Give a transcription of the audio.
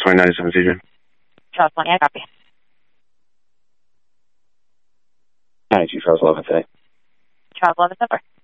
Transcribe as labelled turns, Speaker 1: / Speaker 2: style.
Speaker 1: 2097 Cedron.
Speaker 2: Charles 20, I copy.
Speaker 1: 92 Charles 11 today.
Speaker 2: Charles 11, September.